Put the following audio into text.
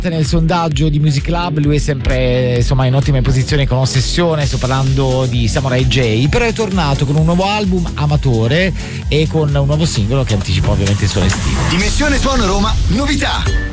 Nel sondaggio di Music Club lui è sempre insomma in ottima posizione con Ossessione, sto parlando di Samurai J, però è tornato con un nuovo album Amatore e con un nuovo singolo che anticipa ovviamente il suo estivo. Dimensione Suono Roma, novità.